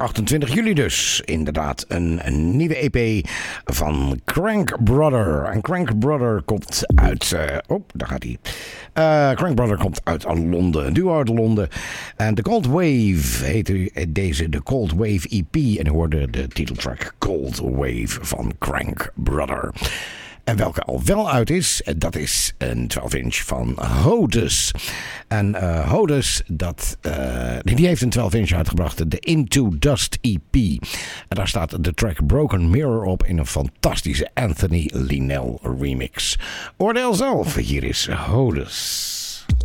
28 juli dus. Inderdaad, een nieuwe EP van Crank Brother. En Crank Brother komt uit... daar gaat hij. Crank Brother komt uit Londen. Een duo uit Londen. En The Cold Wave heet deze de Cold Wave EP. En u hoorde de titeltrack Cold Wave van Crank Brother. En welke al wel uit is, dat is een 12-inch van Hodus. En Hodus, die heeft een 12-inch uitgebracht, de Into Dust EP. En daar staat de track Broken Mirror op in een fantastische Anthony Linnell remix. Oordeel zelf, hier is Hodus.